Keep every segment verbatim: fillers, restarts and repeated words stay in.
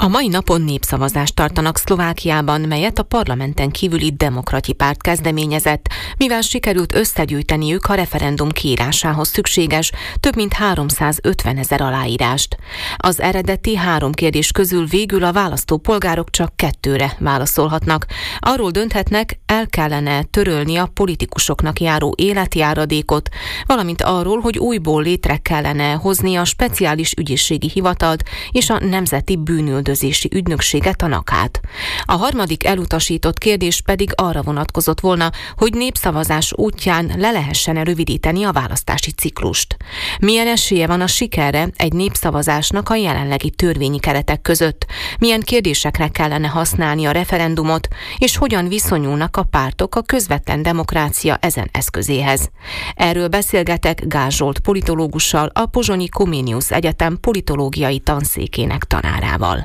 A mai napon népszavazást tartanak Szlovákiában, melyet a parlamenten kívüli Demokrati Párt kezdeményezett, mivel sikerült összegyűjteniük a referendum kiírásához szükséges több mint háromszázötven ezer aláírást. Az eredeti három kérdés közül végül a választópolgárok csak kettőre válaszolhatnak. Arról dönthetnek, el kellene törölni a politikusoknak járó életjáradékot, valamint arról, hogy újból létre kellene hozni a speciális ügyészségi hivatalt és a Nemzeti Bűnüldözési Ügynökséget, a nakát. A harmadik elutasított kérdés pedig arra vonatkozott volna, hogy népszavazás útján le lehessen rövidíteni a választási ciklust. Milyen esélye van a sikerre egy népszavazásnak a jelenlegi törvényi keretek között? Milyen kérdésekre kellene használni a referendumot, és hogyan viszonyulnak a pártok a közvetlen demokrácia ezen eszközéhez? Erről beszélgetek Gáz Zsolt politológussal, a Pozsonyi Comenius Egyetem politológiai tanszékének tanárával.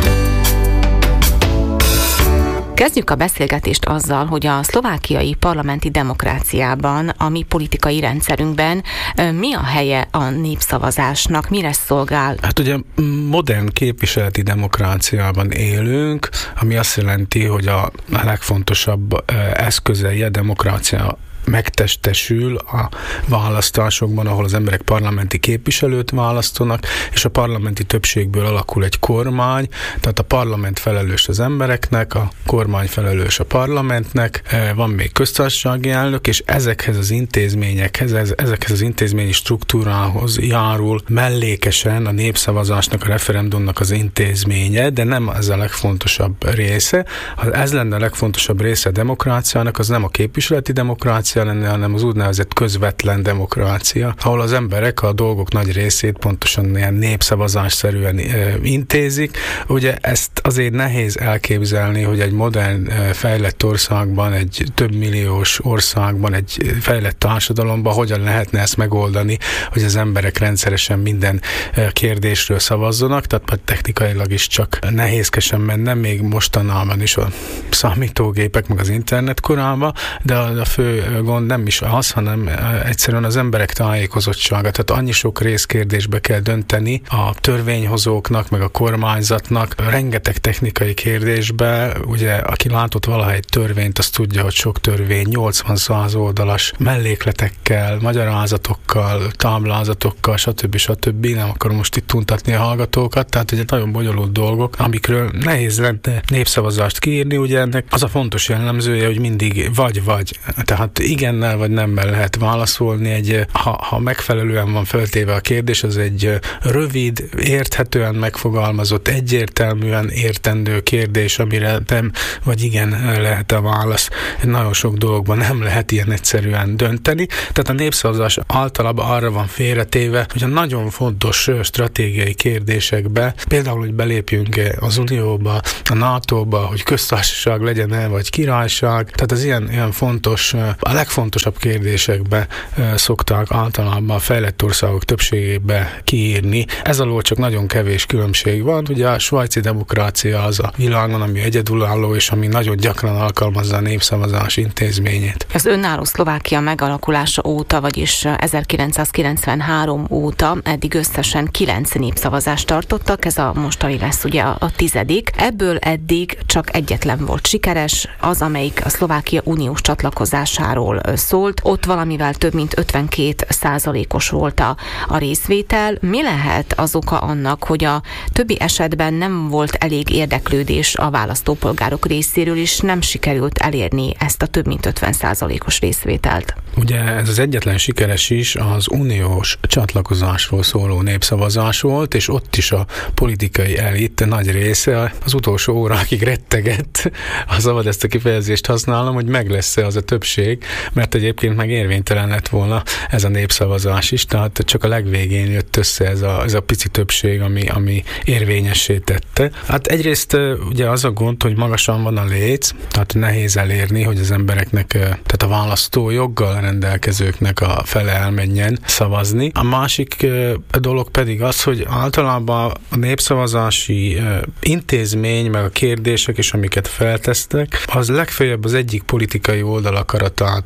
Kezdjük a beszélgetést azzal, hogy a szlovákiai parlamenti demokráciában, a mi politikai rendszerünkben mi a helye a népszavazásnak, mire szolgál? Hát ugye modern képviseleti demokráciában élünk, ami azt jelenti, hogy a legfontosabb eszközei a demokrácia megtestesül a választásokban, ahol az emberek parlamenti képviselőt választanak, és a parlamenti többségből alakul egy kormány, tehát a parlament felelős az embereknek, a kormány felelős a parlamentnek, van még köztársasági elnök, és ezekhez az intézményekhez, ezekhez az intézményi struktúrához járul mellékesen a népszavazásnak, a referendumnak az intézménye, de nem ez a legfontosabb része. Ha ez lenne a legfontosabb része a demokráciának, az nem a képviseleti demokrácia lenne, hanem az úgynevezett közvetlen demokrácia, ahol az emberek a dolgok nagy részét pontosan ilyen népszavazásszerűen e, intézik. Ugye ezt azért nehéz elképzelni, hogy egy modern, e, fejlett országban, egy több milliós országban, egy fejlett társadalomban hogyan lehetne ezt megoldani, hogy az emberek rendszeresen minden e, kérdésről szavazzanak, tehát technikailag is csak nehézkesen menne, még mostanában is a számítógépek, meg az internet korában, de a fő gond nem is az, hanem egyszerűen az emberek tájékozottsága. Tehát annyi sok részkérdésbe kell dönteni a törvényhozóknak, meg a kormányzatnak. Rengeteg technikai kérdésbe, ugye, aki látott valaha egy törvényt, az tudja, hogy sok törvény nyolcvan-száz oldalas mellékletekkel, magyarázatokkal, táblázatokkal, stb. stb. Nem akarom most itt tuntatni a hallgatókat, tehát ugye nagyon bonyolult dolgok, amikről nehéz lenne népszavazást kiírni, ugye ennek az a fontos jellemzője, hogy mindig vagy-vagy. Tehát igennel vagy nemmel lehet válaszolni. Egy, ha, ha megfelelően van föltéve a kérdés, az egy rövid, érthetően megfogalmazott, egyértelműen értendő kérdés, amire nem vagy igen lehet a válasz. Nagyon sok dologban nem lehet ilyen egyszerűen dönteni. Tehát a népszavazás általában arra van félretéve, hogy a nagyon fontos stratégiai kérdésekbe, például, hogy belépjünk az Unióba, a nátóba, hogy köztársaság legyen-e, vagy királyság, tehát az ilyen, ilyen fontos, a legfontosabb kérdésekbe e, szokták általában a fejlett országok többségébe kiírni. Ez alól csak nagyon kevés különbség van. Ugye a svájci demokrácia az a világon, ami egyedülálló, és ami nagyon gyakran alkalmazza a népszavazás intézményét. Az önálló Szlovákia megalakulása óta, vagyis ezerkilencszázkilencvenhárom óta eddig összesen kilenc népszavazást tartottak, ez a mostani lesz ugye a, a tizedik. Ebből eddig csak egyetlen volt sikeres, az, amelyik a Szlovákia uniós csatlakozásáról szólt. Ott valamivel több mint ötvenkét százalékos volt a, a részvétel. Mi lehet az oka annak, hogy a többi esetben nem volt elég érdeklődés a választópolgárok részéről, és nem sikerült elérni ezt a több mint ötven százalékos részvételt? Ugye ez az egyetlen sikeres is az uniós csatlakozásról szóló népszavazás volt, és ott is a politikai elit nagy része az utolsó órákig rettegett, ha szabad ezt a kifejezést használom, hogy meg lesz-e az a többség, mert egyébként meg érvénytelen lett volna ez a népszavazás is, tehát csak a legvégén jött össze ez a, ez a pici többség, ami, ami érvényessé tette. Hát egyrészt ugye az a gond, hogy magasan van a léc, tehát nehéz elérni, hogy az embereknek, tehát a választójoggal rendelkezőknek a fele elmenjen szavazni. A másik dolog pedig az, hogy általában a népszavazási intézmény, meg a kérdések is, amiket feltesztek, az legfeljebb az egyik politikai oldal akaratát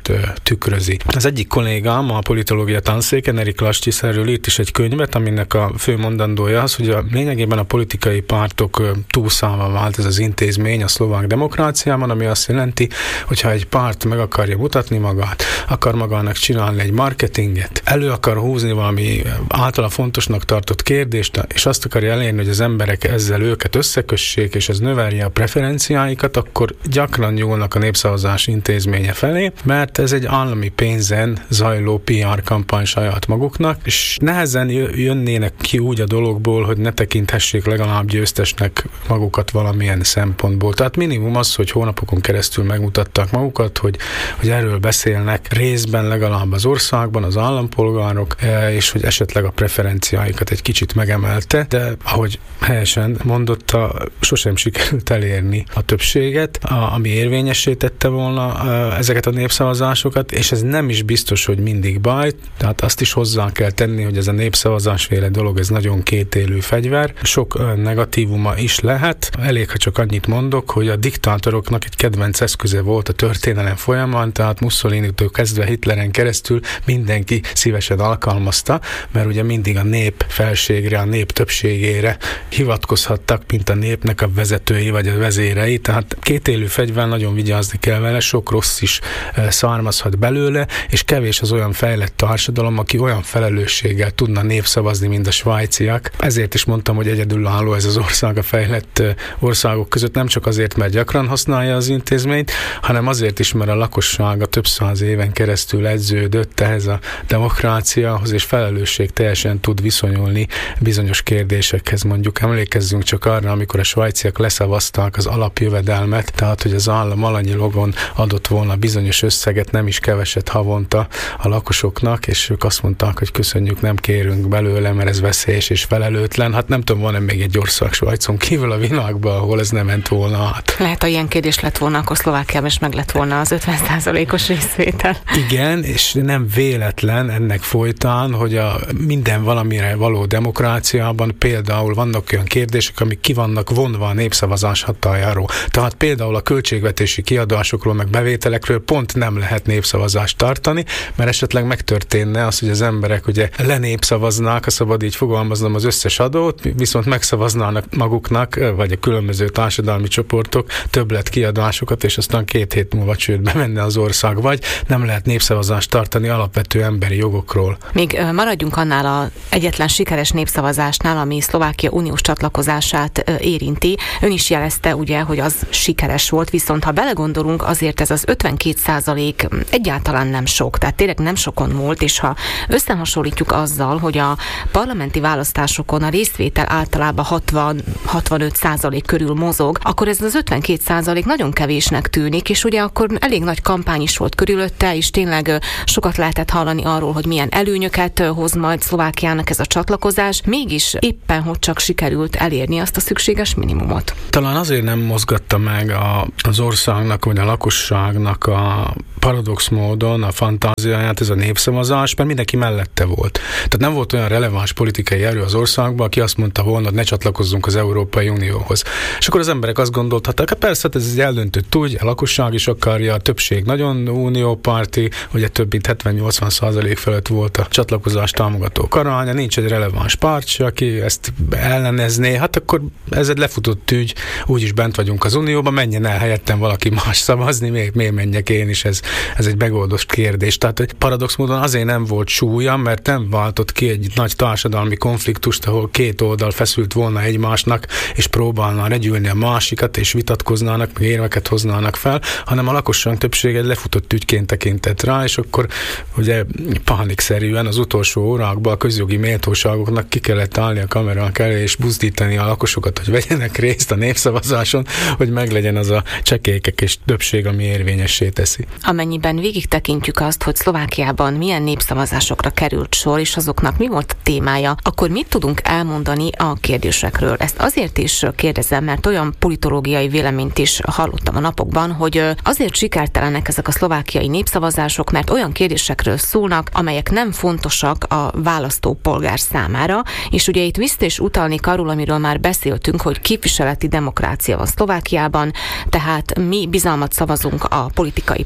változást tükrözi. Az egyik kollégám a politológia tanszéken, Erik Lastis, erről írt is egy könyvet, aminek a fő mondandója az, hogy a lényegében a politikai pártok túlszával vált ez az intézmény a szlovák demokráciában, ami azt jelenti, hogyha egy párt meg akarja mutatni magát, akar magának csinálni egy marketinget, elő akar húzni valami általa fontosnak tartott kérdést, és azt akarja elérni, hogy az emberek ezzel őket összekössék, és ez növelje a preferenciáikat, akkor gyakran nyúlnak a népszavazás intézménye felé, mert ez egy állami pénzen zajló pé er kampány saját maguknak, és nehezen jönnének ki úgy a dologból, hogy ne tekinthessék legalább győztesnek magukat valamilyen szempontból. Tehát minimum az, hogy hónapokon keresztül megmutatták magukat, hogy, hogy erről beszélnek részben legalább az országban az állampolgárok, és hogy esetleg a preferenciáikat egy kicsit megemelte, de ahogy helyesen mondotta, sosem sikerült elérni a többséget, ami érvényessé tette volna ezeket a népszavazásokat, és ez nem is biztos, hogy mindig baj, tehát azt is hozzá kell tenni, hogy ez a népszavazásféle dolog, ez nagyon kétélű fegyver, sok negatívuma is lehet. Elég, ha csak annyit mondok, hogy a diktátoroknak egy kedvenc eszköze volt a történelem folyamán, tehát Mussolinitől kezdve Hitleren keresztül mindenki szívesen alkalmazta, mert ugye mindig a nép felségre, a nép többségére hivatkozhattak, mint a népnek a vezetői vagy a vezérei, tehát kétélű fegyver, nagyon vigyázni kell vele, sok rossz is származhat belőle, és kevés az olyan fejlett társadalom, aki olyan felelősséggel tudna népszavazni, mint a svájciak. Ezért is mondtam, hogy egyedülálló ez az ország a fejlett országok között, nem csak azért, mert gyakran használja az intézményt, hanem azért is, mert a lakossága több száz éven keresztül edződött ehhez a demokráciához, és felelősség teljesen tud viszonyulni bizonyos kérdésekhez. Mondjuk emlékezzünk csak arra, amikor a svájciak leszavazták az alapjövedelmet, tehát hogy az állam alanyilogon adott volna bizonyos összeget, nem is keveset havonta a lakosoknak, és ők azt mondták, hogy köszönjük, nem kérünk belőle, mert ez veszélyes és felelőtlen. Hát nem tudom, van-e még egy ország Svájcon kívül a világban, ahol ez nem ment volna át. Lehet, ha ilyen kérdés lett volna, akkor Szlovákiában is meg lett volna az ötven százalékos részvétel. Igen, és nem véletlen ennek folytán, hogy a minden valamire való demokráciában például vannak olyan kérdések, amik ki vannak vonva a népszavazás hatájáról. Tehát például a költségvetési kiadásokról, meg bevételekről pont nem lehet népszavazást tartani, mert esetleg megtörténne az, hogy az emberek ugye lenépszavaznák, ha szabad így fogalmaznom, az összes adót, viszont megszavaznának maguknak, vagy a különböző társadalmi csoportok többlet kiadásokat, és aztán két hét múlva csődbe menne az ország, vagy nem lehet népszavazást tartani alapvető emberi jogokról. Még maradjunk annál az egyetlen sikeres népszavazásnál, ami Szlovákia uniós csatlakozását érinti. Ön is jelezte ugye, hogy az sikeres volt, viszont ha belegondolunk, azért ez az ötvenkét százalék egyáltalán nem sok, tehát tényleg nem sokon múlt, és ha összehasonlítjuk azzal, hogy a parlamenti választásokon a részvétel általában hatvan-hatvanöt százalék körül mozog, akkor ez az ötvenkét százalék nagyon kevésnek tűnik, és ugye akkor elég nagy kampány is volt körülötte, és tényleg sokat lehetett hallani arról, hogy milyen előnyöket hoz majd Szlovákiának ez a csatlakozás, mégis éppen hogy csak sikerült elérni azt a szükséges minimumot. Talán azért nem mozgatta meg a, az országnak, vagy a lakosságnak a paradox módon a fantáziáját ez a népszavazás, mert mindenki mellette volt. Tehát nem volt olyan releváns politikai erő az országban, aki azt mondta volna, hogy ne csatlakozzunk az Európai Unióhoz. És akkor az emberek azt gondolhatták, hát persze, ez egy eldöntött úgy, a lakosság is akarja, a többség nagyon uniópárti, ugye több mint hetven-nyolcvan százalék fölött volt a csatlakozás támogatók aránya, nincs egy releváns párt, aki ezt ellenezné, hát akkor ez egy lefutott ügy, úgyis bent vagyunk az Unióban, menjen el helyettem valaki más szavazni, miért, miért menjek én is, ez, ez egy megoldott kérdés. Tehát egy paradox módon azért nem volt súlya, mert nem váltott ki egy nagy társadalmi konfliktust, ahol két oldal feszült volna egymásnak, és próbálna legyűlni a másikat, és vitatkoznának, meg érveket hoznának fel, hanem a lakosság többsége egy lefutott ügyként tekintett rá, és akkor ugye pánikszerűen az utolsó órákban a közjogi méltóságoknak ki kellett állni a kamerák elé, és buzdítani a lakosokat, hogy vegyenek részt a népszavazáson, hogy meglegyen az a csekélyek és többség, ami érvényessé teszi. Amennyiben végig tekintjük azt, hogy Szlovákiában milyen népszavazásokra került sor, és azoknak mi volt a témája, akkor mit tudunk elmondani a kérdésekről? Ezt azért is kérdezem, mert olyan politológiai véleményt is hallottam a napokban, hogy azért sikertelenek ezek a szlovákiai népszavazások, mert olyan kérdésekről szólnak, amelyek nem fontosak a választópolgár számára, és ugye itt vissza is utalnék arról, amiről már beszéltünk, hogy képviseleti demokrácia van Szlovákiában, tehát mi bizalmat szavazunk a politikai pártoknak,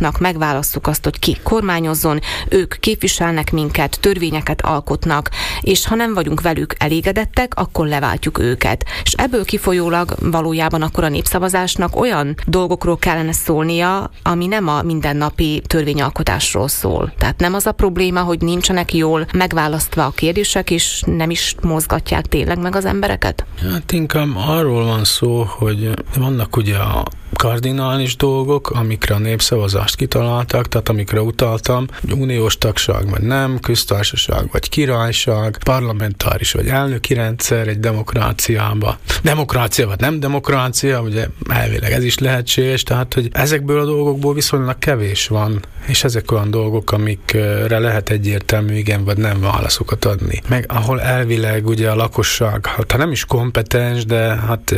alkotnak, megválasszuk azt, hogy ki kormányozzon, ők képviselnek minket, törvényeket alkotnak, és ha nem vagyunk velük elégedettek, akkor leváltjuk őket. És ebből kifolyólag valójában akkor a népszavazásnak olyan dolgokról kellene szólnia, ami nem a mindennapi törvényalkotásról szól. Tehát nem az a probléma, hogy nincsenek jól megválasztva a kérdések, és nem is mozgatják tényleg meg az embereket? Hát inkább arról van szó, hogy vannak ugye a kardinális dolgok, amikre a népszavazást kitaláltak, tehát amikre utaltam, uniós tagság vagy nem, köztársaság vagy királyság, parlamentáris vagy elnöki rendszer egy demokráciába. Demokrácia vagy nem demokrácia, ugye elvileg ez is lehetséges, tehát hogy ezekből a dolgokból viszonylag kevés van, és ezek olyan dolgok, amikre lehet egyértelmű igen vagy nem válaszokat adni. Meg ahol elvileg ugye a lakosság, hát nem is kompetens, de hát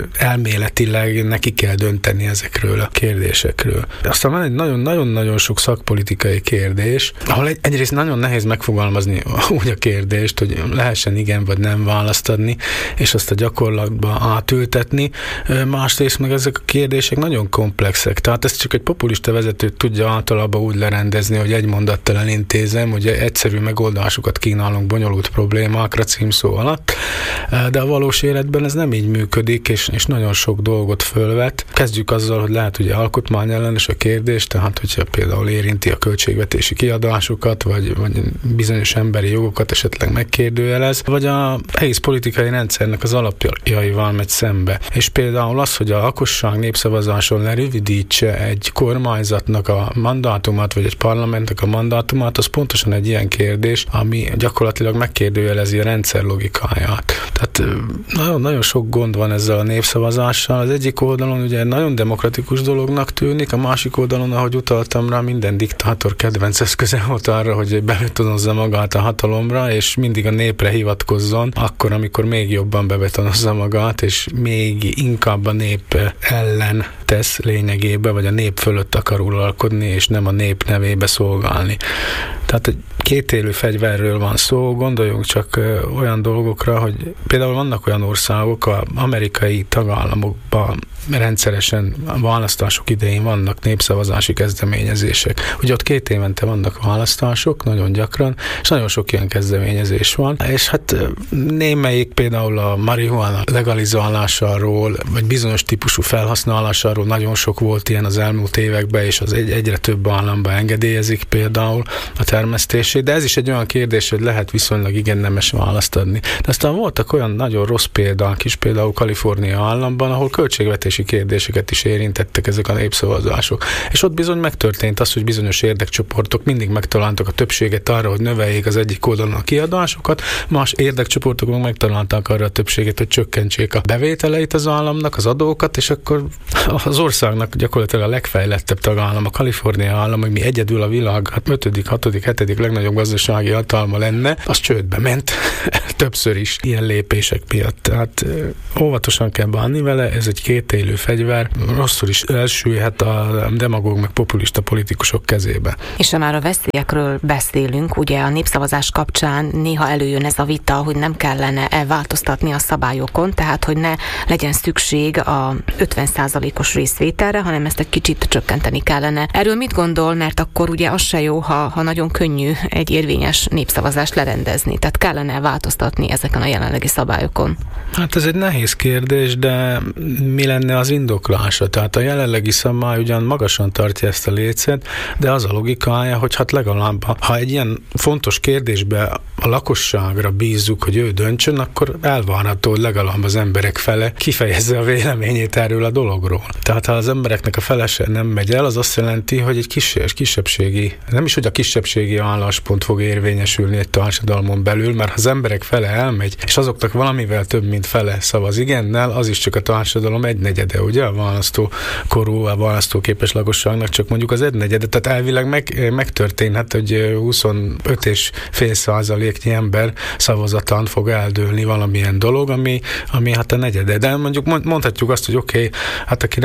elméletileg neki kell dönteni ezekről a kérdésekről. Aztán van egy nagyon-nagyon-nagyon sok szakpolitikai kérdés, ahol egy, egyrészt nagyon nehéz megfogalmazni úgy a kérdést, hogy lehessen igen vagy nem választ adni, és azt a gyakorlatba átültetni. Másrészt meg ezek a kérdések nagyon komplexek, tehát ezt csak egy populista vezető tudja általában úgy lerendezni, hogy egy mondattal elintézem, hogy egyszerű megoldásokat kínálunk bonyolult problémákra címszó alatt, de a valós életben ez nem így működik, és, és nagyon sok dolgot fölvet. Kezdjük azzal, hogy lehet ugye alkotmányellenes a kérdés, tehát hogyha például érinti a költségvetési kiadásokat, vagy, vagy bizonyos emberi jogokat esetleg megkérdőjelez, vagy a egész politikai rendszernek az alapjaival megy szembe. És például az, hogy a lakosság népszavazáson lerövidítse egy kormányzatnak a mandátumát, vagy egy parlamentnek a mandátumát, az pontosan egy ilyen kérdés, ami gyakorlatilag megkérdőjelezi a rendszer logikáját. Tehát nagyon-nagyon sok gond van ezzel a népszavazással. Az egyik oldalon ugye nagyon demokratikus dolognak tűnik, a másik oldalon, ahogy utaltam rá, minden diktátor kedvenc eszköze volt arra, hogy bebetonozza magát a hatalomra, és mindig a népre hivatkozzon, akkor, amikor még jobban bebetonozza magát, és még inkább a nép ellen tesz lényegébe, vagy a nép fölött akar uralkodni, és nem a nép nevébe szolgálni. Tehát egy kétélű fegyverről van szó, gondoljunk csak olyan dolgokra, hogy például vannak olyan országok, az amerikai tagállamokban rendszeresen a választások idején vannak népszavazási kezdeményezések. Ugye ott két évente vannak választások, nagyon gyakran, és nagyon sok ilyen kezdeményezés van, és hát némelyik például a marihuana legalizálásáról, vagy bizonyos típusú felhasználásáról nagyon sok volt ilyen az elmúlt években, és az egy, egyre több államban engedélyezik például a termesztését, de ez is egy olyan kérdés, hogy lehet viszonylag igen nemes választ adni. De aztán voltak olyan nagyon rossz példák is, például Kalifornia államban, ahol költségvetési kérdéseket is érintettek ezek a népszavazások. És ott bizony megtörtént az, hogy bizonyos érdekcsoportok mindig megtaláltak a többséget arra, hogy növeljék az egyik oldalon a kiadásokat, más érdekcsoportok meg megtalálták arra a többséget, hogy csökkentsék a bevételeit az államnak, az adókat, és akkor az országnak gyakorlatilag a legfejlettebb tagállam, a Kalifornia állam, hogy mi egyedül a világ hát ötödik, hatodik, hetedik legnagyobb gazdasági hatalma lenne, az csődbe ment többször is ilyen lépések miatt. Tehát óvatosan kell bánni vele, ez egy kétélű fegyver, rosszul is elsüllyed a demagóg meg populista politikusok kezébe. És ha már a veszélyekről beszélünk, ugye a népszavazás kapcsán néha előjön ez a vita, hogy nem kellene változtatni a szabályokon, tehát hogy ne legyen szükség a ötven százalékos részvételre, hanem ezt egy kicsit csökkenteni kellene. Erről mit gondol, mert akkor ugye az se jó, ha, ha nagyon könnyű egy érvényes népszavazást lerendezni, tehát kellene változtatni ezeken a jelenlegi szabályokon? Hát ez egy nehéz kérdés, de mi lenne az indoklása? Tehát a jelenlegi szabály ugyan magasan tartja ezt a lécet, de az a logikája, hogy hát legalább, ha egy ilyen fontos kérdésbe a lakosságra bízzuk, hogy ő döntsön, akkor elvárható, hogy legalább az emberek fele kifejezze a véleményét erről a dologról. Tehát ha az embereknek a fele se nem megy el, az azt jelenti, hogy egy kis, kisebbségi, nem is, hogy a kisebbségi álláspont fog érvényesülni egy társadalmon belül, mert ha az emberek fele elmegy, és azoknak valamivel több, mint fele szavaz igennel, az is csak a társadalom egynegyede, ugye? A választó korú, a választóképes lakosságnak csak mondjuk az egynegyede. Tehát elvileg meg, megtörténhet, hogy huszonöt és fél százaléknyi ember szavazatán fog eldőlni valamilyen dolog, ami, ami hát a negyede. De mondjuk mondhatjuk azt, hogy oké, okay, hát aki nem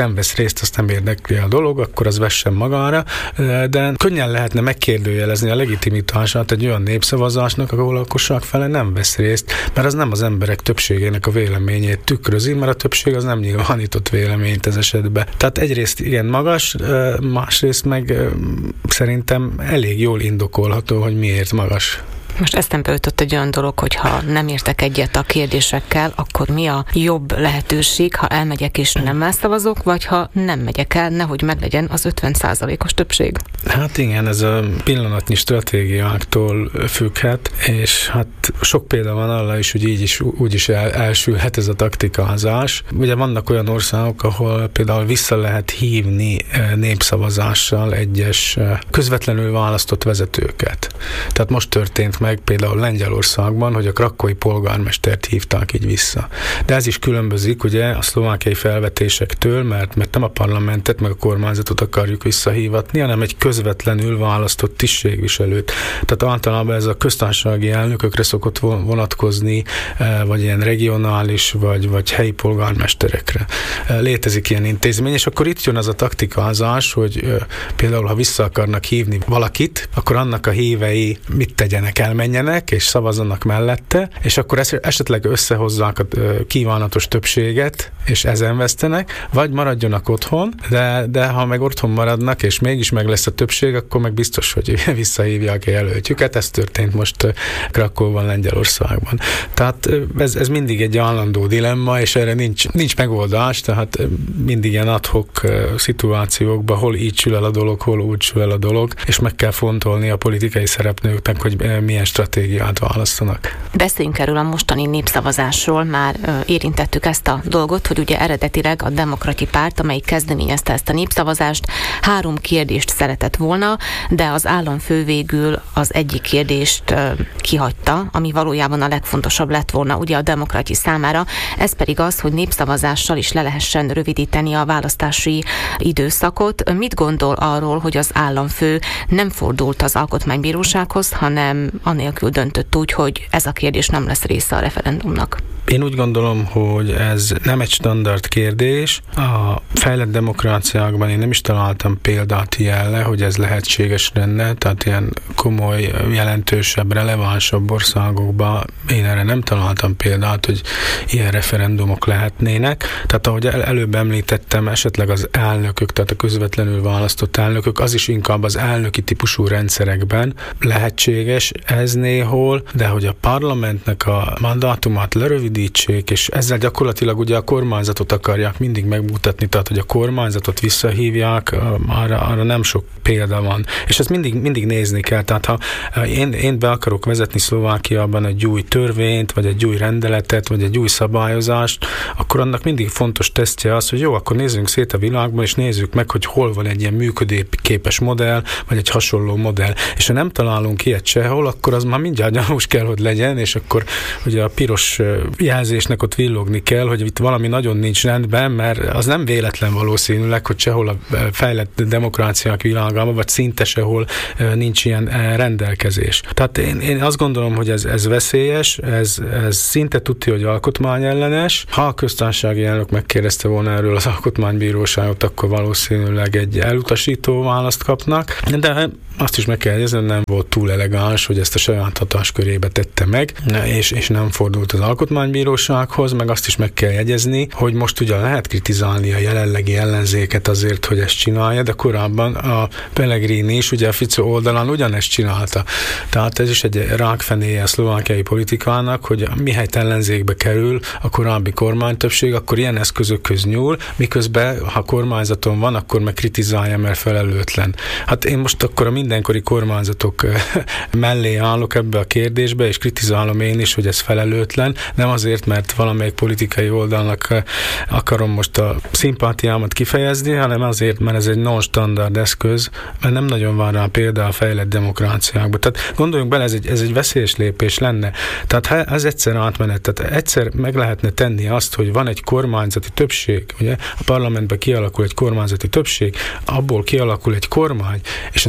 nem vesz részt, azt nem érdekli a dolog, akkor az vessen magára, de könnyen lehetne megkérdőjelezni a legitimitását egy olyan népszavazásnak, ahol a lakosság fele nem vesz részt, mert az nem az emberek többségének a véleményét tükrözi, mert a többség az nem nyilvánított véleményt ez esetben. Tehát egyrészt igen magas, másrészt meg szerintem elég jól indokolható, hogy miért magas. Most eszembe jutott egy olyan dolog, hogy ha nem értek egyet a kérdésekkel, akkor mi a jobb lehetőség, ha elmegyek és nem elszavazok, vagy ha nem megyek el, nehogy meglegyen az ötven százalékos többség? Hát igen, ez a pillanatnyi stratégiáktól függhet, és hát sok példa van arra is, hogy így is, úgy is el, elsülhet ez a taktikázás. Ugye vannak olyan országok, ahol például vissza lehet hívni népszavazással egyes közvetlenül választott vezetőket. Tehát most történt meg például Lengyelországban, hogy a krakkói polgármestert hívták így vissza. De ez is különbözik ugye a szlovákiai felvetésektől, mert, mert nem a parlamentet, meg a kormányzatot akarjuk visszahívatni, hanem egy közvetlenül választott tisztségviselőt. Tehát általában ez a köztársasági elnökökre szokott vonatkozni, vagy ilyen regionális, vagy, vagy helyi polgármesterekre. Létezik ilyen intézmény, és akkor itt jön az a taktikázás, hogy például ha vissza akarnak hívni valakit, akkor annak a hívei mit tegyenek, elmenjenek, és szavazzanak mellette, és akkor esetleg összehozzák a kívánatos többséget, és ezen vesztenek, vagy maradjanak otthon, de, de ha meg otthon maradnak, és mégis meg lesz a többség, akkor meg biztos, hogy visszahívják a jelöltjüket. Ez történt most Krakóban, Lengyelországban. Tehát ez, ez mindig egy állandó dilemma, és erre nincs, nincs megoldás, tehát mindig ilyen ad-hoc szituációkban, hol így sül el a dolog, hol úgy sül el a dolog, és meg kell fontolni a politikai szereplőknek, hogy milyen stratégiát választanak. Beszéljünk erről a mostani népszavazásról, már érintettük ezt a dolgot, hogy ugye eredetileg a Demokrati Párt, amelyik kezdeményezte ezt a népszavazást, három kérdést szeretett volna, de az államfő végül az egyik kérdést kihagyta, ami valójában a legfontosabb lett volna ugye a Demokrati számára, ez pedig az, hogy népszavazással is le lehessen rövidíteni a választási időszakot. Mit gondol arról, hogy az államfő nem fordult az Alkotmánybírósághoz, hanem anélkül döntött úgy, hogy ez a kérdés nem lesz része a referendumnak? Én úgy gondolom, hogy ez nem egy standard kérdés. A fejlett demokráciákban én nem is találtam példát ilyenre, hogy ez lehetséges lenne, tehát ilyen komoly, jelentősebb, relevánsabb országokban én erre nem találtam példát, hogy ilyen referendumok lehetnének. Tehát ahogy el- előbb említettem, esetleg az elnökök, tehát a közvetlenül választott elnökök, az is inkább az elnöki típusú rendszerekben lehetséges ez néhol, de hogy a parlamentnek a mandátumát lerövidítsék, és ezzel gyakorlatilag ugye a kormányzatot akarják mindig megmutatni, tehát hogy a kormányzatot visszahívják, arra, arra nem sok példa van. És ezt mindig, mindig nézni kell. Tehát ha én, én be akarok vezetni Szlovákiában egy új törvényt, vagy egy új rendeletet, vagy egy új szabályozást, akkor annak mindig fontos tesztje az, hogy jó, akkor nézzünk szét a világban, és nézzük meg, hogy hol van egy ilyen működőképes modell, vagy egy hasonló modell. És ha nem találunk ilyet sehol, akkor az már mindjárt gyanús kell, hogy legyen, és akkor ugye a piros jelzésnek ott villogni kell, hogy itt valami nagyon nincs rendben, mert az nem véletlen valószínűleg, hogy sehol a fejlett demokráciák világában, vagy szinte sehol nincs ilyen rendelkezés. Tehát én, én azt gondolom, hogy ez, ez veszélyes, ez, ez szinte tudja, hogy alkotmányellenes. Ha a köztársasági elnök megkérdezte volna erről az alkotmánybíróságot, akkor valószínűleg egy elutasító választ kapnak, de azt is meg kell jegyezni, nem volt túl elegáns, hogy ezt a saját hatáskörébe tette meg, és, és nem fordult az alkotmánybírósághoz, meg azt is meg kell jegyezni, hogy most ugye lehet kritizálni a jelenlegi ellenzéket azért, hogy ezt csinálja, de korábban a Pellegrini is ugye a Fico oldalán ugyanezt csinálta. Tehát ez is egy rákfenéje a szlovákiai politikának, hogy mihelyt ellenzékbe kerül a korábbi kormánytöbbség, akkor ilyen eszközökhöz nyúl, miközben ha kormányzaton van, akkor meg kritizálja, mert felelőtlen. Hát én most akkor a mindenkori kormányzatok mellé állok ebbe a kérdésbe, és kritizálom én is, hogy ez felelőtlen, nem azért, mert valamelyik politikai oldalnak akarom most a szimpátiámat kifejezni, hanem azért, mert ez egy non-standard eszköz, mert nem nagyon van rá példa a fejlett demokráciákban. Tehát gondoljunk bele, ez egy, ez egy veszélyes lépés lenne. Tehát ha ez egyszer átmenet, tehát egyszer meg lehetne tenni azt, hogy van egy kormányzati többség, ugye a parlamentben kialakul egy kormányzati többség, abból kialakul egy kormány, és az emberek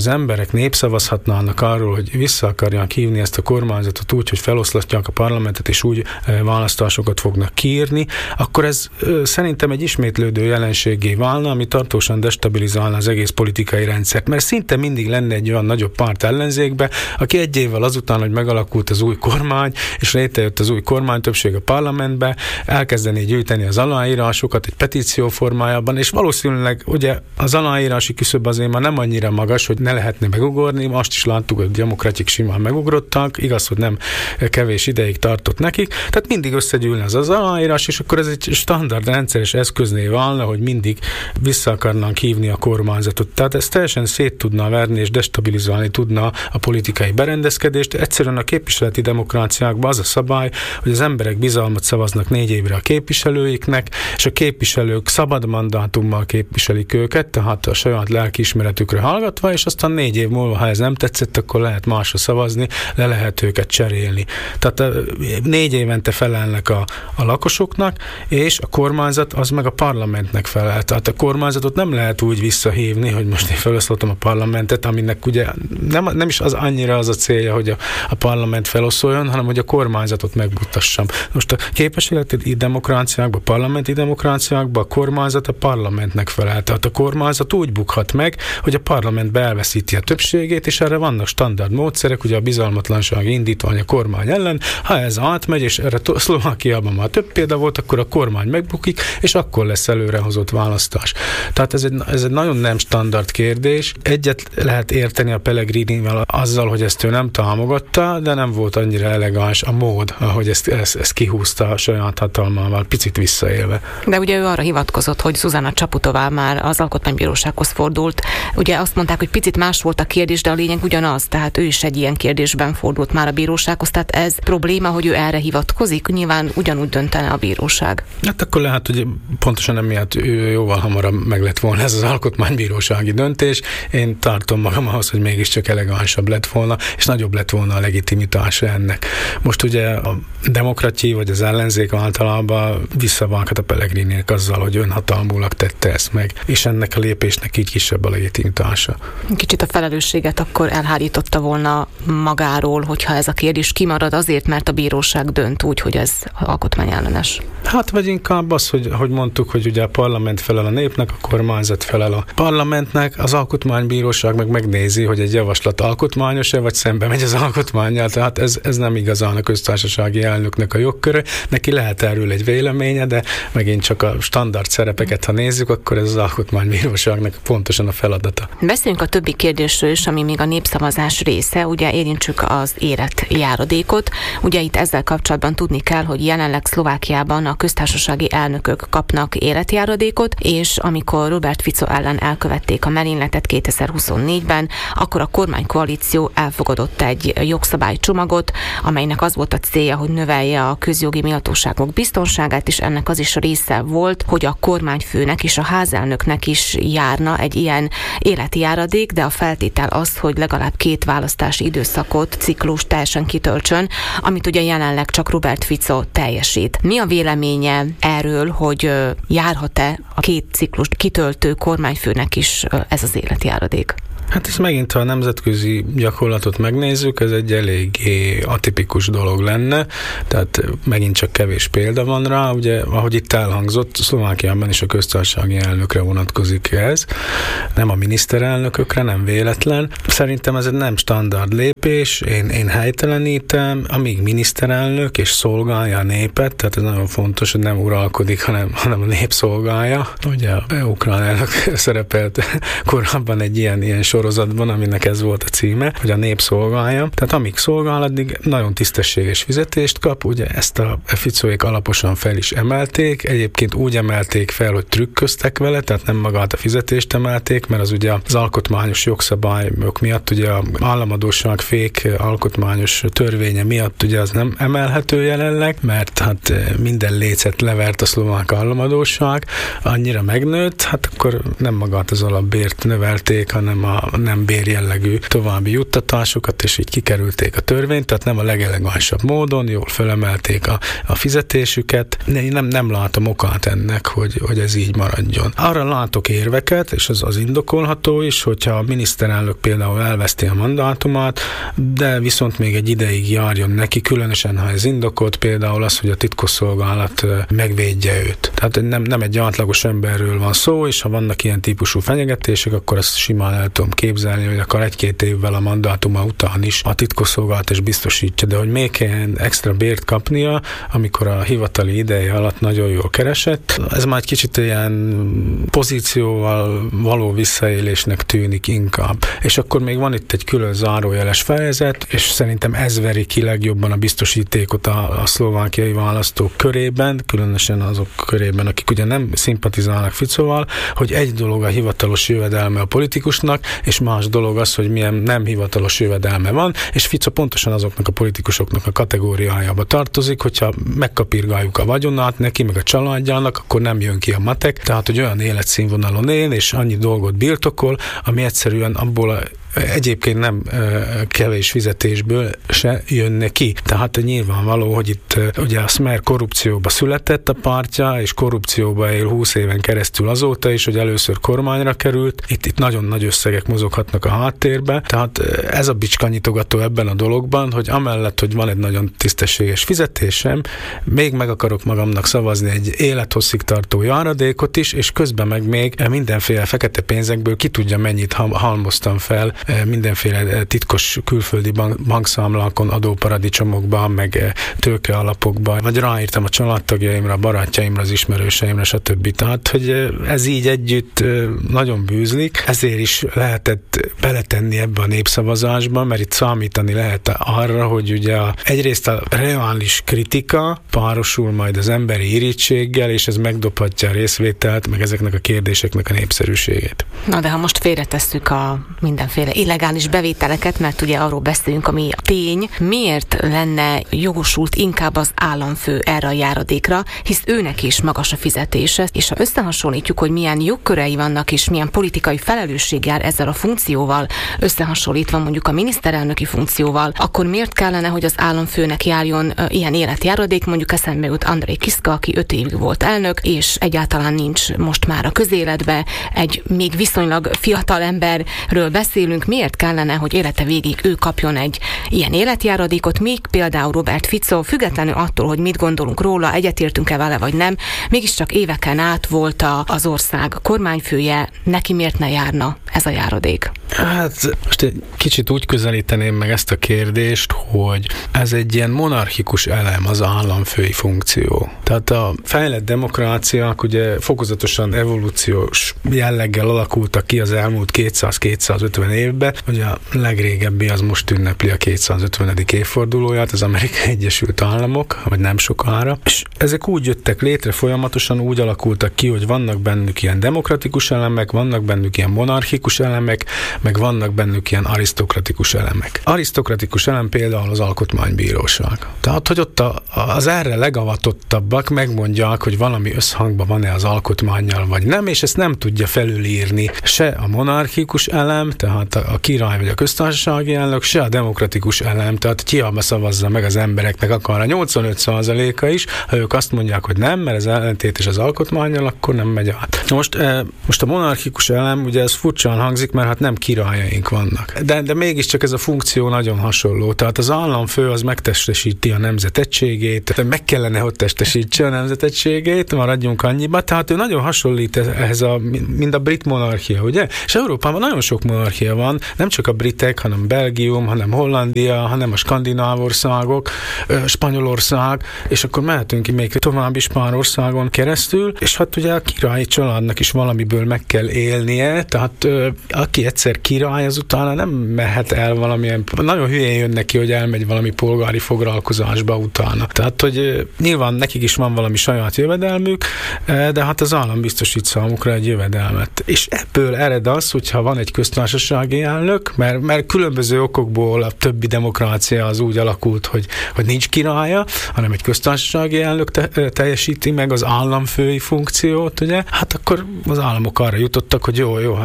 emberek népszavazhatnának arról, hogy vissza akarják hívni ezt a kormányzatot úgy, hogy feloszlatják a parlamentet, és úgy választásokat fognak kiírni, akkor ez szerintem egy ismétlődő jelenségé válna, ami tartósan destabilizálna az egész politikai rendszert. Mert szinte mindig lenne egy olyan nagyobb párt ellenzékbe, aki egy évvel azután, hogy megalakult az új kormány, és létrejött az új kormánytöbbség a parlamentbe, elkezdeni gyűjteni az aláírásokat egy petíció formájában, és valószínűleg ugye az aláírási küszöb azért már nem annyira magas, hogy ne lehetne megugorni. Most is láttuk, hogy demokratik simán megugrottak, igaz, hogy nem kevés ideig tartott nekik. Tehát mindig összegyűlne az az aláírás, és akkor ez egy standard rendszeres eszközné válna, hogy mindig vissza akarnánk hívni a kormányzatot. Tehát ez teljesen szét tudna verni és destabilizálni tudna a politikai berendezkedést. Egyszerűen a képviseleti demokráciákban az a szabály, hogy az emberek bizalmat szavaznak négy évre a képviselőiknek, és a képviselők szabad mandátummal képviselik őket, tehát a saját lelkiismeretükre hallgatva, és aztán négy év múlva, ha ez nem tetszett, akkor lehet másra szavazni, le lehet őket cserélni. Tehát négy évente felelnek a, a lakosoknak, és a kormányzat az meg a parlamentnek felel. Tehát a kormányzatot nem lehet úgy visszahívni, hogy most én feloszlatom a parlamentet, aminek ugye nem, nem is az annyira az a célja, hogy a, a parlament feloszoljon, hanem hogy a kormányzatot megbutassam. Most a képviseleti demokráciákban, a parlamenti demokráciákban a kormányzat a parlamentnek felel. Tehát a kormányzat úgy bukhat meg, hogy a parlamentbe elveszíti a többségét, és erre vannak standard módszerek, ugye a bizalmatlanság indítvány a kormány ellen. Ha ez átmegy, és erre Szlovákiában már több példa volt, akkor a kormány megbukik, és akkor lesz előrehozott választás. Tehát ez egy, ez egy nagyon nem standard kérdés. Egyet lehet érteni a Pellegrinivel azzal, hogy ezt ő nem támogatta, de nem volt annyira elegáns a mód, ahogy ezt, ezt, ezt kihúzta a saját hatalmával, picit visszaélve. De ugye ő arra hivatkozott, hogy Zuzana Csaputová már az Alkotmánybírósághoz fordult. Ugye azt mondták, hogy picit más volt a kérdés, de a lényeg ugyanaz, tehát ő is egy ilyen kérdésben fordult már a bírósághoz, tehát ez probléma, hogy ő erre hivatkozik, nyilván ugyanúgy döntene a bíróság. Hát akkor lehet, hogy pontosan emiatt ő jóval hamarabb meg lett volna ez az alkotmánybírósági döntés. Én tartom magam ahhoz, hogy mégiscsak elegánsabb lett volna, és nagyobb lett volna a legitimitása ennek. Most ugye a demokratia vagy az ellenzék általában visszavághat a Pellegrininek azzal, hogy önhatalmúlag tette ezt meg, és ennek a lépésnek így kisebb a legitimitása. Kicsit a felelősséget akkor elhárította volna magáról, hogyha ez a kérdés kimarad azért, mert a bíróság dönt úgy, hogy ez alkotmányellenes. Hát vagy inkább az, hogy, hogy mondtuk, hogy ugye a parlament felel a népnek, a kormányzat felel a parlamentnek, az alkotmánybíróság meg megnézi, hogy egy javaslat alkotmányos-e, vagy szembe megy az alkotmánnyal, tehát ez, ez nem igazán a köztársasági elnöknek a jogköre. Neki lehet erről egy véleménye, de megint csak a standard szerepeket, ha nézzük, akkor ez az alkotmánybíróságnak pontosan a feladata. Beszéljünk a többi kérdésről is, ami még a népszavazás része, ugye érintsük az életjáradékot. Ugye itt ezzel kapcsolatban tudni kell, hogy jelenleg Szlovákiában a köztársasági elnökök kapnak életjáradékot, és amikor Robert Fico ellen elkövették a merényletet kétezer-huszonnégyben, akkor a kormánykoalíció elfogadott egy jogszabálycsomagot, amelynek az volt a célja, hogy növelje a közjogi méltóságok biztonságát, és ennek az is része volt, hogy a kormányfőnek és a házelnöknek is járna egy ilyen életjáradék, de a feltétel az, hogy legalább két választási időszakot, ciklus teljesen kitöltsön, amit ugye jelenleg csak Robert Fico teljesít. Mi a véleménye erről, hogy járhat-e a két ciklus kitöltő kormányfőnek is ez az életjáradék? Hát ez megint, ha a nemzetközi gyakorlatot megnézzük, ez egy eléggé atipikus dolog lenne, tehát megint csak kevés példa van rá, ugye, ahogy itt elhangzott, Szlovákiában is a köztársasági elnökre vonatkozik ez, nem a miniszterelnökökre, nem véletlen. Szerintem ez egy nem standard lépés, én, én helytelenítem, amíg miniszterelnök és szolgálja a népet, tehát ez nagyon fontos, hogy nem uralkodik, hanem, hanem a nép szolgálja. Ugye a ukrán elnök szerepelt korábban egy ilyen, ilyen sorozatban, aminek ez volt a címe, hogy a nép szolgálja. Tehát amíg szolgál, addig nagyon tisztességes fizetést kap. Ugye ezt a Ficóék alaposan fel is emelték. Egyébként úgy emelték fel, hogy trükköztek vele, tehát nem magát a fizetést emelték, mert az ugye az alkotmányos jogszabályok miatt, ugye az államadósság fék alkotmányos törvénye miatt ugye az nem emelhető jelenleg, mert hát minden lécet levert a szlovák államadósság, annyira megnőtt, hát akkor nem magát az alapbért növelték, hanem a a nem bérjellegű további juttatásokat, és így kikerülték a törvényt, tehát nem a legelegánsabb módon, jól fölemelték a, a fizetésüket. Én nem, nem látom okát ennek, hogy, hogy ez így maradjon. Arra látok érveket, és az, az indokolható is, hogyha a miniszterelnök például elveszti a mandátumát, de viszont még egy ideig járjon neki, különösen ha ez indokolt, például az, hogy a titkosszolgálat megvédje őt. Tehát nem, nem egy átlagos emberről van szó, és ha vannak ilyen típusú fenyegetések, akkor azt simán el tudom képzelni, hogy akár egy-két évvel a mandátuma után is a titkosszolgálat is biztosítja, de hogy még ilyen extra bért kapnia, amikor a hivatali ideje alatt nagyon jól keresett, ez már egy kicsit ilyen pozícióval való visszaélésnek tűnik inkább. És akkor még van itt egy külön zárójeles fejezet, és szerintem ez veri ki legjobban a biztosítékot a, a szlovákiai választók körében, különösen azok körében, akik ugye nem szimpatizálnak Ficóval, hogy egy dolog a hivatalos jövedelme a politikusnak, és más dolog az, hogy milyen nem hivatalos jövedelme van, és Ficó pontosan azoknak a politikusoknak a kategóriájába tartozik, hogyha megkapirgáljuk a vagyonát neki, meg a családjának, akkor nem jön ki a matek, tehát hogy olyan életszínvonalon él, és annyi dolgot birtokol, ami egyszerűen abból a egyébként nem kevés fizetésből se jönne ki. Tehát nyilvánvaló, hogy itt ugye a Smer korrupcióba született a pártja, és korrupcióba él húsz éven keresztül azóta is, hogy először kormányra került. Itt, itt nagyon nagy összegek mozoghatnak a háttérbe. Tehát ez a bicskanyitogató ebben a dologban, hogy amellett, hogy van egy nagyon tisztességes fizetésem, még meg akarok magamnak szavazni egy élethosszig tartó járadékot is, és közben meg még mindenféle fekete pénzekből ki tudja mennyit halmoztam fel mindenféle titkos külföldi bank, bankszámlákon, adóparadicsomokban, meg tőke alapokban, vagy ráírtam a családtagjaimra, a barátjaimra, az ismerőseimre, stb. Tehát, hogy ez így együtt nagyon bűzlik, ezért is lehetett beletenni ebbe a népszavazásba, mert itt számítani lehet arra, hogy ugye a, egyrészt a reális kritika párosul majd az emberi irítséggel, és ez megdobhatja a részvételt, meg ezeknek a kérdéseknek a népszerűségét. Na de ha most félretesszük a mindenféle illegális bevételeket, mert ugye arról beszélünk, ami a tény, miért lenne jogosult inkább az államfő erre a járadékra, hisz őnek is magas a fizetése, és ha összehasonlítjuk, hogy milyen jogkörei vannak, és milyen politikai felelősség jár ezzel a funkcióval, összehasonlítva mondjuk a miniszterelnöki funkcióval, akkor miért kellene, hogy az államfőnek járjon uh, ilyen életjáradék, mondjuk eszembe jut Andrej Kiska, aki öt évig volt elnök, és egyáltalán nincs most már a közéletbe, egy még viszonylag fiatal emberről beszélünk, miért kellene, hogy élete végig ő kapjon egy ilyen életjáradékot, míg például Robert Fico, függetlenül attól, hogy mit gondolunk róla, egyetértünk-e vele vagy nem, mégiscsak éveken át volt az ország kormányfője, neki miért ne járna ez a járadék? Hát most egy kicsit úgy közelíteném meg ezt a kérdést, hogy ez egy ilyen monarchikus elem az államfői funkció. Tehát a fejlett demokráciák ugye fokozatosan evolúciós jelleggel alakultak ki az elmúlt kétszáz-kétszázötven évben. Ugye a legrégebbi az most ünnepli a kétszázötvenedik évfordulóját, az Amerikai Egyesült Államok, vagy nem sokára. És ezek úgy jöttek létre folyamatosan, úgy alakultak ki, hogy vannak bennük ilyen demokratikus elemek, vannak bennük ilyen monarchikus elemek, meg vannak bennük ilyen arisztokratikus elemek. Arisztokratikus elem például az alkotmánybíróság. Tehát, hogy ott a, az erre legavatottabbak megmondják, hogy valami összhangban van-e az alkotmánnyal, vagy nem, és ezt nem tudja felülírni se a monarchikus elem, tehát a, a király vagy a köztársasági elnök, se a demokratikus elem, tehát hiába szavazza meg az embereknek akár a nyolcvanöt százaléka is, ha ők azt mondják, hogy nem, mert ez ellentétes az alkotmánnyal, akkor nem megy át. Most, eh, most a monarchikus elem, ugye ez furcsán hangzik, mert hát nem királyaink vannak. De, de mégiscsak ez a funkció nagyon hasonló. Tehát az államfő az megtestesíti a nemzet egységét, meg kellene, hogy testesítse a nemzet egységét, maradjunk annyiba. Tehát ő nagyon hasonlít ehhez a, mind a brit monarchia, ugye? És Európában nagyon sok monarchia van, nem csak a britek, hanem Belgium, hanem Hollandia, hanem a skandináv országok, Spanyolország, és akkor mehetünk ki még tovább is pár országon keresztül, és hát ugye a királyi családnak is valamiből meg kell élnie, tehát aki egyszer király, az utána nem mehet el valamilyen, nagyon hülyén jön neki, hogy elmegy valami polgári foglalkozásba utána. Tehát, hogy nyilván nekik is van valami saját jövedelmük, de hát az állam biztosít számukra egy jövedelmet. És ebből ered az, hogyha van egy köztársasági elnök, mert, mert különböző okokból a többi demokrácia az úgy alakult, hogy, hogy nincs királya, hanem egy köztársasági elnök te, teljesíti meg az államfői funkciót, ugye? Hát akkor az államok arra jutottak, hogy jó, jó, hát akkor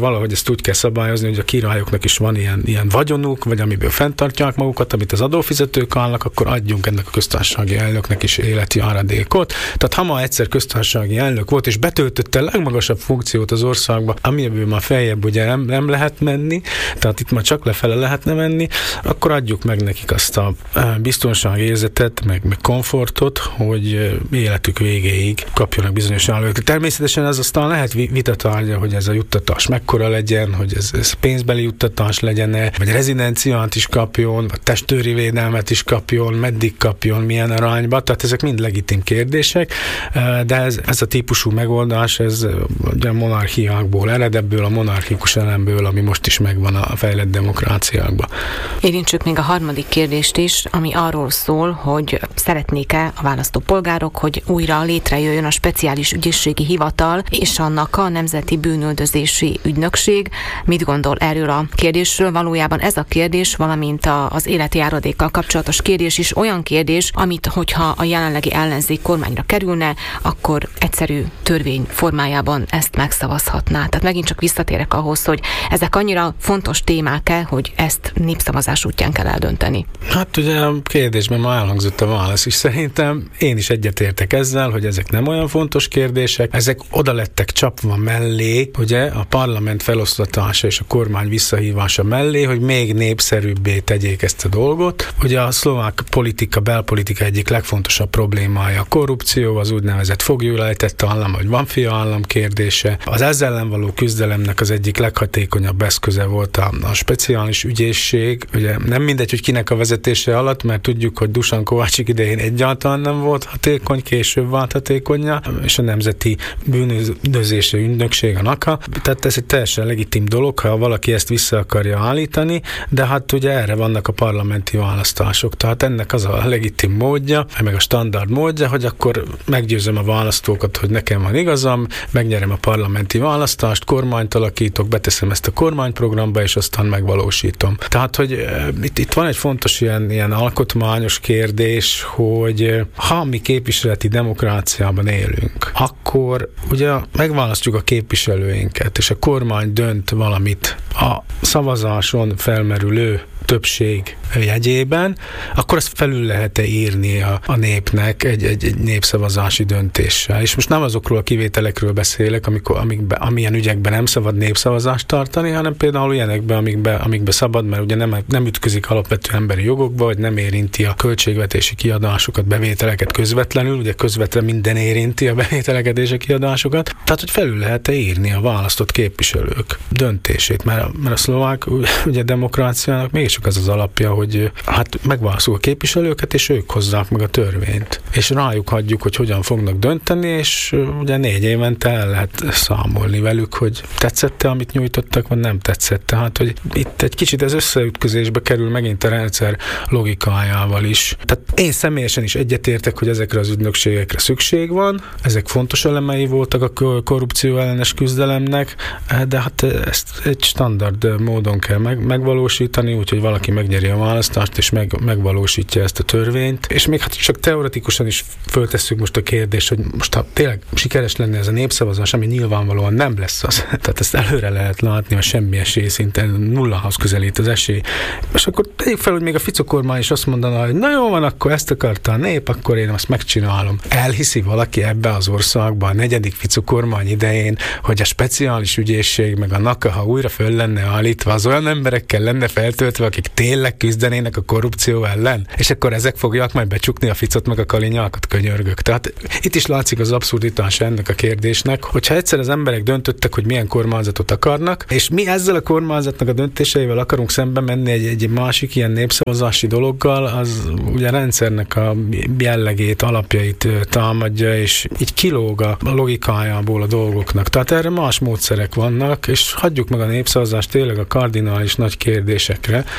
valahogy ezt úgy kell szabályozni, hogy a királyoknak is van ilyen, ilyen vagyonuk, vagy amiből fenntartják magukat, amit az adófizetők állnak, akkor adjunk ennek a köztársasági elnöknek is életi járadékot. Tehát ha ma egyszer köztársasági elnök volt, és betöltötte a legmagasabb funkciót az országba, amiből már feljebb ugye nem, nem lehet menni, tehát itt már csak lefele lehetne menni, akkor adjuk meg nekik azt a biztonságérzetet, meg, meg komfortot, hogy életük végéig kapjanak bizonyos állókat. Természetesen ez aztán lehet vitatárgya, hogy ez a juttatás mekkora legyen, hogy ez, ez pénzbeli juttatás legyen-e, vagy rezidenciát is kapjon, vagy testőri védelmet is kapjon, meddig kapjon, milyen arányba. Tehát ezek mind legitim kérdések, de ez, ez a típusú megoldás, ez ugye a monarchiákból ered, ebből a monarchikus elemből, ami most is megvan a fejlett demokráciákban. Érintsük még a harmadik kérdést is, ami arról szól, hogy szeretnék-e a választópolgárok, hogy újra létrejöjjön a speciális ügyészségi hivatal és annak a Nemzeti Bűnüldözési Ügynökség. Mit gondol erről a kérdésről? Valójában ez a kérdés, valamint az életi járadékkal kapcsolatos kérdés is olyan kérdés, amit, hogyha a jelenlegi ellenzék kormányra kerülne, akkor egyszerű törvény formájában ezt megszavazhatná. Tehát megint csak visszatérek ahhoz, hogy ezek annyira fontos témák-e, hogy ezt népszavazás útján kell eldönteni. Hát ugye a kérdésben már elhangzott a válasz is. Szerintem én is egyetértek ezzel, hogy ezek nem olyan fontos kérdések, ezek oda lettek csapva mellé, ugye a parlament felosztatása és a kormány visszahívása mellé, hogy még népszerűbbé tegyék ezt a dolgot. Ugye a szlovák politika, belpolitika egyik legfontosabb problémája a korrupció, az úgynevezett foglyulejtett állam, vagy vanfia állam kérdése. Az ezzel ellen való küzdelemnek az egyik leghatékonyabb eszköze volt a, a speciális ügyészség. Ugye nem mindegy, hogy kinek a vezetése alatt, mert tudjuk, hogy Dusan Kovácsik idején egyáltalán nem volt hatékony, később vált hatékonnya, és a Nemzeti Bűnüldözési Ügynökség, a NAKA. Tehát ez egy teljesen legitim dolog, ha valaki ezt vissza akarja állítani, de hát ugye erre vannak a parlamenti választások. Tehát ennek az a legitim módja, meg a standard módja, hogy akkor meggyőzöm a választókat, hogy nekem van igazam, megnyerem a parlamenti választást, kormányt alakítok, beteszem ezt a kormányprogramba, és aztán megvalósítom. Tehát, hogy e, itt, itt van egy fontos ilyen, ilyen alkotmányos kérdés, hogy ha mi képviseleti demokráciában élünk, akkor ugye megválasztjuk a képviselőinket, és a kormány dönt valamit a szavazáson felmerülő többség jegyében, akkor ezt felül lehet-e írni a, a népnek egy, egy, egy népszavazási döntéssel. És most nem azokról a kivételekről beszélek, amikor, amikbe, amilyen ügyekben nem szabad népszavazást tartani, hanem például ilyenekben, amikbe, amikbe szabad, mert ugye nem, nem ütközik alapvető emberi jogokba, vagy nem érinti a költségvetési kiadásokat, bevételeket közvetlenül, ugye közvetlen minden érinti a bevételeket és a kiadásokat. Tehát, hogy felül lehet-e írni a választott képviselők döntését, mert, mert a szlovák ugye demokráciának mégis csak az az alapja, hogy hát megválaszoljuk a képviselőket, és ők hozzák meg a törvényt. És rájuk hagyjuk, hogy hogyan fognak dönteni, és ugye négy évente el lehet számolni velük, hogy tetszette, amit nyújtottak, vagy nem tetszett. Tehát, hogy itt egy kicsit ez összeütközésbe kerül megint a rendszer logikájával is. Tehát én személyesen is egyetértek, hogy ezekre az ügynökségekre szükség van. Ezek fontos elemei voltak a korrupció ellenes küzdelemnek, de hát ezt egy standard módon kell meg, megvalósítani, úgyhogy valaki megnyeri a választást, és meg, megvalósítja ezt a törvényt. És még hát csak teoretikusan is föltesszük most a kérdést, hogy most ha tényleg sikeres lenne ez a népszavazás, ami nyilvánvalóan nem lesz az. Tehát ezt előre lehet látni, hogy semmi esély, szinte nullához közelít az esély. És akkor tegyük fel, hogy még a Fico kormány is azt mondaná, hogy na jó van, akkor ezt akarta a nép, akkor én azt megcsinálom. Elhiszi valaki ebbe az országba a negyedik Fico kormány idején, hogy a speciális ügyészség meg a NAKA, ha újra föl lenne állítva, az olyan emberekkel lenne feltöltve, akik tényleg küzdenének a korrupció ellen, és akkor ezek fogják majd becsukni a Ficot meg a Kalinyákat, könyörgök. Tehát itt is látszik az abszurditás ennek a kérdésnek, hogyha egyszer az emberek döntöttek, hogy milyen kormányzatot akarnak, és mi ezzel a kormányzatnak a döntéseivel akarunk szembe menni egy, egy másik ilyen népszavazási dologgal, az ugye a rendszernek a jellegét, alapjait támadja, és így kilóg a logikájából a dolgoknak. Tehát erre más módszerek vannak, és hagyjuk meg a népszavazást tényleg a kardinális nagy kérdésekre,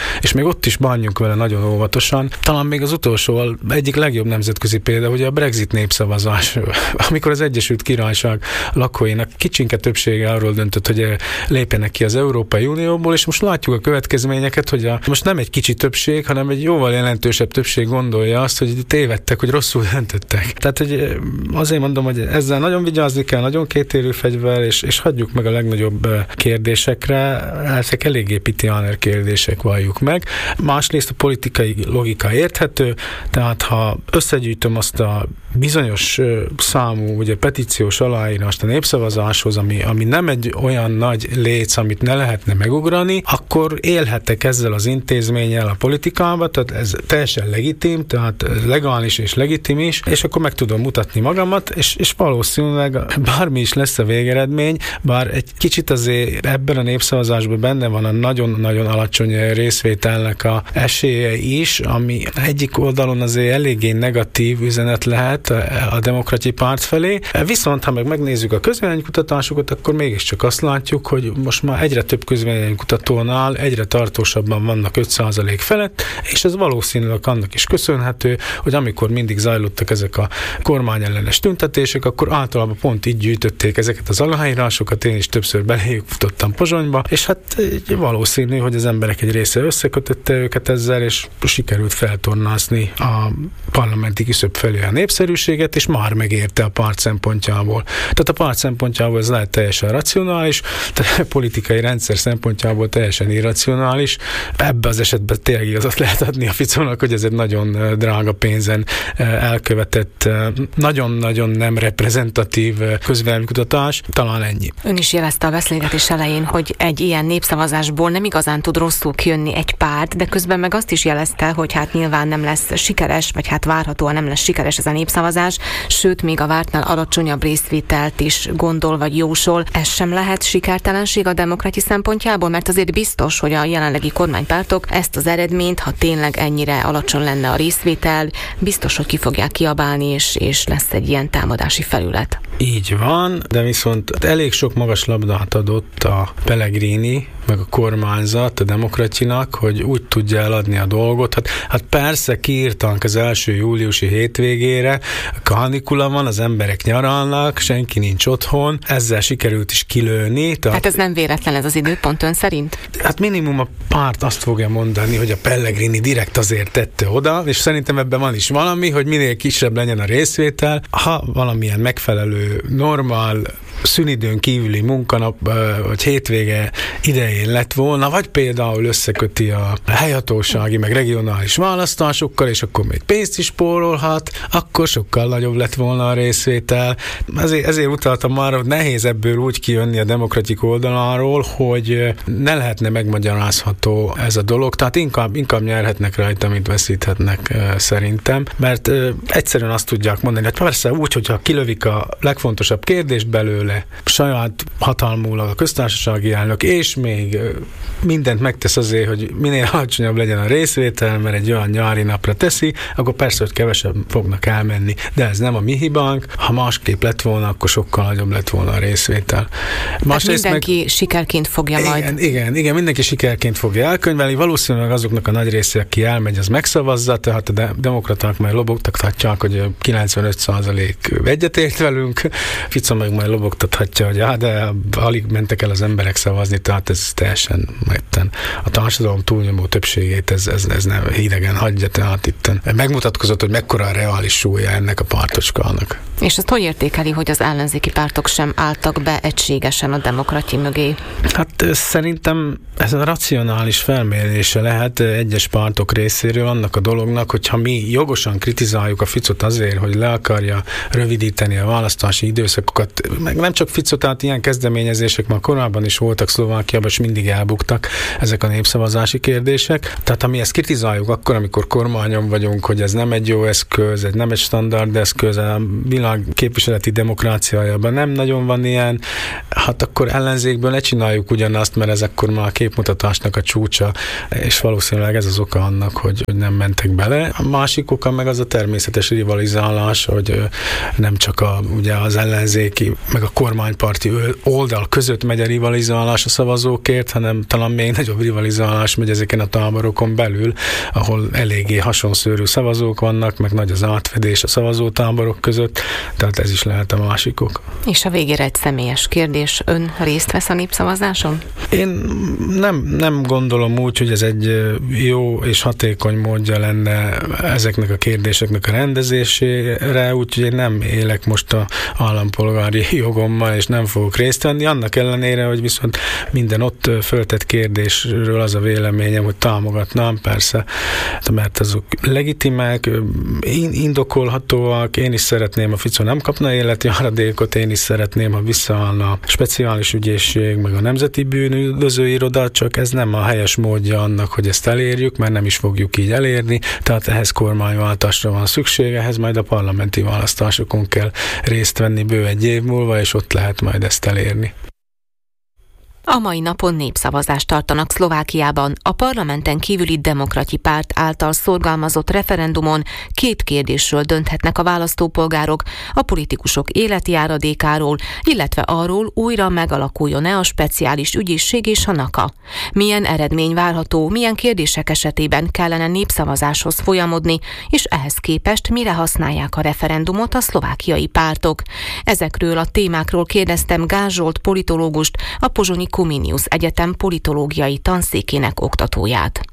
és még ott is bánjunk vele nagyon óvatosan. Talán még az utolsó, egyik legjobb nemzetközi példa, hogy a Brexit népszavazás, amikor az Egyesült Királyság lakóinak kicsinke többsége arról döntött, hogy lépjenek ki az Európai Unióból, és most látjuk a következményeket, hogy a, most nem egy kicsi többség, hanem egy jóval jelentősebb többség gondolja azt, hogy tévedtek, hogy rosszul döntöttek. Tehát, hogy azért mondom, hogy ezzel nagyon vigyázni kell, nagyon kétélű fegyver, és, és hagyjuk meg a legnagyobb kérdésekre, ezek eléggé pitiáner kérdések, valljuk meg. Másrészt a politikai logika érthető, tehát ha összegyűjtöm azt a bizonyos számú ugye, petíciós aláírást a népszavazáshoz, ami, ami nem egy olyan nagy léc, amit ne lehetne megugrani, akkor élhetek ezzel az intézménnyel a politikába, tehát ez teljesen legitim, tehát legális és legitim is, és akkor meg tudom mutatni magamat, és, és valószínűleg bármi is lesz a végeredmény, bár egy kicsit azért ebben a népszavazásban benne van a nagyon-nagyon alacsony részvételnek a esélye is, ami egyik oldalon azért eléggé negatív üzenet lehet a Demokrata Párt felé. Viszont, ha meg megnézzük a közvéleménykutatásokat, akkor mégiscsak azt látjuk, hogy most már egyre több közvéleménykutatónál egyre tartósabban vannak öt százalék felett, és ez valószínűleg annak is köszönhető, hogy amikor mindig zajlottak ezek a kormányellenes tüntetések, akkor általában pont így gyűjtötték ezeket az aláírásokat, én is többször beléjük futottam Pozsonyba, és hát valószínű, hogy az emberek egy része összekötötte őket ezzel, és sikerült feltornázni a parlamenti küszöb felé a népszerűséget, és már megérte a párt szempontjából. Tehát a párt szempontjából ez lehet teljesen racionális, tehát a politikai rendszer szempontjából teljesen irracionális. Ebben az esetben tényleg igazat lehet adni a Ficónak, hogy ez egy nagyon drága pénzen elkövetett, nagyon-nagyon nem reprezentatív közvéleménykutatás. Talán ennyi. Ön is jelezte a beszélgetés elején, hogy egy ilyen népszavazásból nem igazán tud rosszul kijönni egy párt, de közben meg azt is jelezte, hogy hát nyilván nem lesz sikeres, vagy hát várhatóan nem lesz sikeres ez a népszavazás, sőt, még a vártnál alacsonyabb részvételt is gondol vagy jósol. Ez sem lehet sikertelenség a Demokrata szempontjából, mert azért biztos, hogy a jelenlegi kormánypártok ezt az eredményt, ha tényleg ennyire alacsony lenne a részvétel, biztos, hogy ki fogják kiabálni, és, és lesz egy ilyen támadási felület. Így van, de viszont elég sok magas labdát adott a Pellegrini, meg a kormányzat a Demokratinak, hogy úgy tudja eladni a dolgot. Hát, hát persze kiírtank az első júliusi hétvégére, kanikula van, az emberek nyaralnak, senki nincs otthon, ezzel sikerült is kilőni. Tehát, hát ez nem véletlen ez az időpont ön szerint? Hát minimum a párt azt fogja mondani, hogy a Pellegrini direkt azért tette oda, és szerintem ebben van is valami, hogy minél kisebb legyen a részvétel, ha valamilyen megfelelő, normál, szünidőn kívüli munkanap, vagy hétvége idején lett volna, vagy például összeköti a helyhatósági, meg regionális választásokkal, és akkor még pénzt is spórolhat, akkor sokkal nagyobb lett volna a részvétel. Ezért, ezért utaltam már, hogy nehéz ebből úgy kijönni a demokratik oldaláról, hogy ne lehetne megmagyarázható ez a dolog, tehát inkább, inkább nyerhetnek rajta, mint veszíthetnek szerintem, mert egyszerűen azt tudják mondani, hogy persze úgy, hogyha kilövik a legfontosabb kérdést belőle, saját hatalmulag a köztársasági elnök, és még mindent megtesz azért, hogy minél alacsonyabb legyen a részvétel, mert egy olyan nyári napra teszi, akkor persze, hogy kevesebb fognak elmenni. De ez nem a mi hibánk. Ha másképp lett volna, akkor sokkal nagyobb lett volna a részvétel. Másrészt mindenki meg... sikerként fogja igen, majd. Igen, igen, mindenki sikerként fogja elkönyvelni. Valószínűleg azoknak a nagy része, aki elmegy, az megszavazza, tehát a de- demokraták majd lobogtathatják, hogy kilencvenöt százalék egyetért velünk, Fico meg majd lobogtathatja, hogy hát, de alig mentek el az emberek szavazni, tehát ez teljesen metten. A társadalom túlnyomó többségét ez, ez, ez nem hidegen hagyja, tehát itt megmutatkozott, hogy mekkora a reális súlya ennek a pártocskának. És ezt hogy értékeli, hogy az ellenzéki pártok sem álltak be egységesen a Demokrata mögé? Hát szerintem ez a racionális felmérése lehet egyes pártok részéről annak a dolognak, hogyha mi jogosan kritizáljuk a Ficot azért, hogy le akarja rövidíteni a választási időszakokat, meg nem csak Fico, tehát ilyen kezdeményezések már korábban is voltak Szlovákiában, és mindig elbuktak ezek a népszavazási kérdések. Tehát ha mi ezt kritizáljuk akkor, amikor kormányon vagyunk, hogy ez nem egy jó eszköz, ez nem egy standard eszköz, a világ képviseleti demokráciájában nem nagyon van ilyen, hát akkor ellenzékből ne csináljuk ugyanazt, mert ez akkor már a képmutatásnak a csúcsa, és valószínűleg ez az oka annak, hogy, hogy nem mentek bele. A másik oka meg az a természetes rivalizálás, hogy nem csak a, ugye az ellenzéki, meg a kormányparti oldal között megy a rivalizálás a szavazókért, hanem talán még nagyobb rivalizálás mozgás megy ezeken a táborokon belül, ahol eléggé hasonszőrű szavazók vannak, meg nagy az átfedés a szavazótáborok között, tehát ez is lehet a másikok. És a végére egy személyes kérdés, ön részt vesz a népszavazáson? Én nem, nem gondolom úgy, hogy ez egy jó és hatékony módja lenne ezeknek a kérdéseknek a rendezésére, úgyhogy én nem élek most a állampolgári jogommal, és nem fogok részt venni, annak ellenére, hogy viszont minden ott föltett kérdésről az a véleményem, hogy támogatnám, persze, mert azok legitimek, indokolhatóak, én is szeretném, a Fico nem kapna életi járadékot, én is szeretném, ha visszaállna a speciális ügyészség, meg a Nemzeti Bűnüldöző Iroda, csak ez nem a helyes módja annak, hogy ezt elérjük, mert nem is fogjuk így elérni, tehát ehhez kormányváltásra van szükség, ehhez majd a parlamenti választásokon kell részt venni bő egy év múlva, és ott lehet majd ezt elérni. A mai napon népszavazást tartanak Szlovákiában. A parlamenten kívüli Demokrati Párt által szorgalmazott referendumon két kérdésről dönthetnek a választópolgárok, a politikusok életjáradékáról, illetve arról, újra megalakuljon-e a speciális ügyészség és a NAKA. Milyen eredmény várható, milyen kérdések esetében kellene népszavazáshoz folyamodni, és ehhez képest mire használják a referendumot a szlovákiai pártok. Ezekről a témákról kérdeztem Gáz Zsolt politológust, a pozsonyi Comenius Egyetem politológiai tanszékének oktatóját.